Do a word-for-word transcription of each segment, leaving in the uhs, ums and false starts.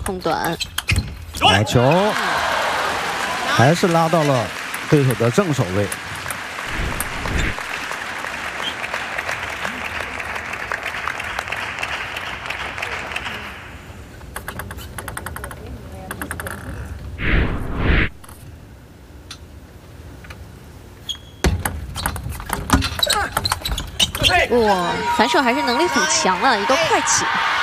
碰短， 来球，还是拉到了对手的正手位。 哇，反手还是能力很强啊，一个快起。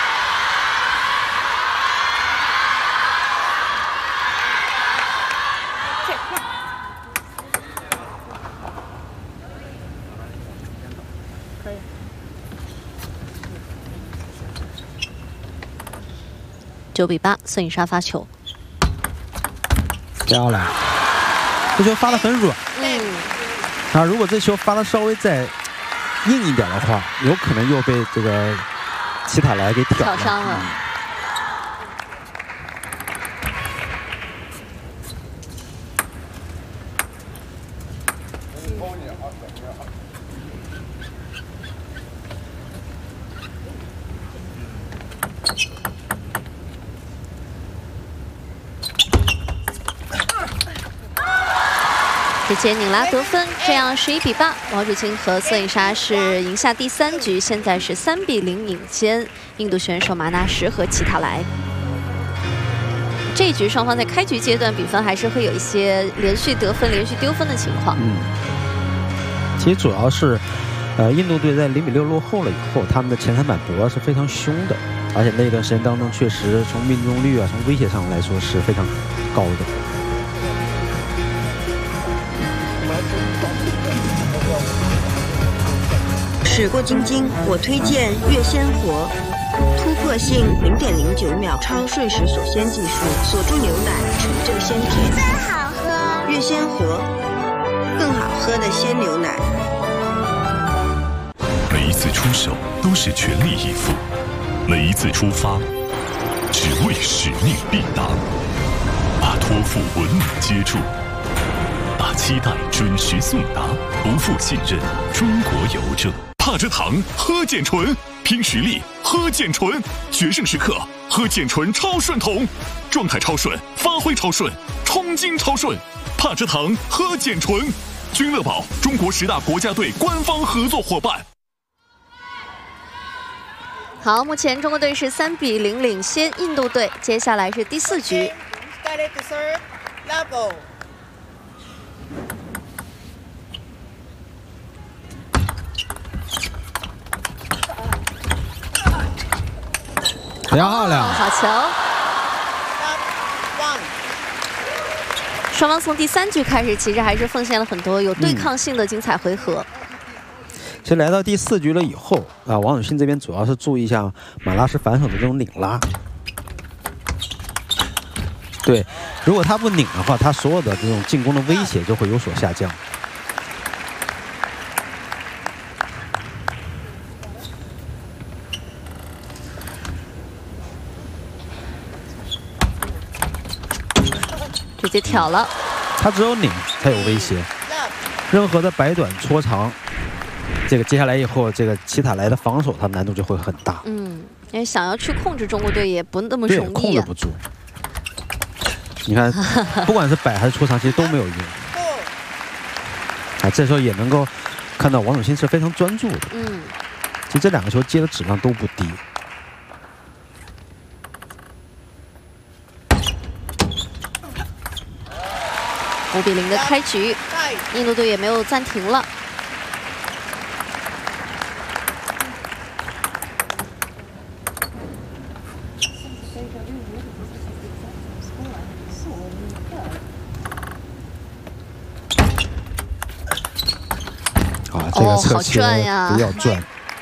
可以。九比八，孙颖莎发球。 漂亮，这球发的很软。 嗯。 啊，如果这球发的稍微再 硬一点的话，有可能又被这个齐塔莱给挑伤了。嗯 直接拧拉得分，这样十一比八，王楚钦和孙颖莎是赢下第三局，现在是三比零领先印度选手马纳什和齐塔莱。这一局双方在开局阶段比分还是会有一些连续得分、连续丢分的情况。 嗯，其实主要是，呃，印度队在零比六落后了以后，他们的前三板搏是非常凶的，而且那段时间当中确实从命中率啊，从威胁上来说是非常高的。 时过境迁，我推荐月鲜活，突破性零点零九秒超瞬时锁鲜技术，锁住牛奶，纯正鲜甜， 真好喝。 月鲜活，更好喝的鲜牛奶。 每一次出手都是全力以赴，每一次出发只为使命必达，把托付稳稳接住，把期待准时送达，不负信任，中国邮政。 帕芝糖喝健醇，拼实力喝健醇，决胜时刻喝健醇超顺桶，状态超顺，发挥超顺，冲劲超顺。帕芝糖喝健醇，君乐宝中国十大国家队官方合作伙伴。 好，目前中国队是三比零领先印度队，接下来是第四局。 漂亮， 好球！双方从第三局开始，其实还是奉献了很多有对抗性的精彩回合。 嗯、其实来到第四局了以后啊，王楚钦这边主要是注意一下马拉什反手的这种拧拉。对，如果他不拧的话，他所有的这种进攻的威胁就会有所下降。 直接挑了， 他只有拧才有威胁，任何的摆短搓长，这个接下来以后，这个齐塔莱的防守，他难度就会很大。 嗯，因为想要去控制中国队也不那么容易、啊， 控制不住。你看，不管是摆还是搓长，其实都没有用。啊，这时候也能够看到王楚钦是非常专注的。 嗯， 其实这两个球接的质量都不低。 五比零的开局，印度队也没有暂停了。 啊，这个侧切不要转。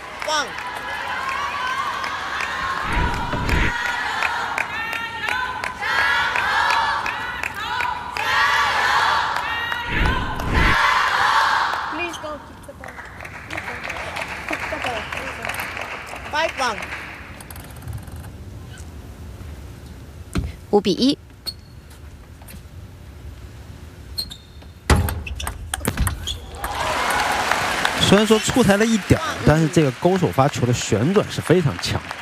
五比一。 虽然说出台了一点，但是这个勾手发球的旋转是非常强的。